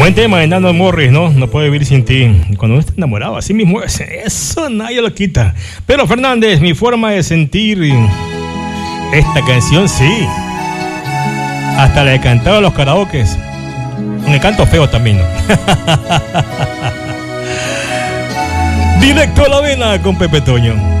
Buen tema de Nando Morris, ¿no? No puedo vivir sin ti. Y cuando uno está enamorado, así mismo es. Eso nadie lo quita. Pero Fernández, mi forma de sentir esta canción, sí. Hasta la he cantado en los karaokes. Me canto feo también, ¿no? Directo a la vena con Pepe Toño.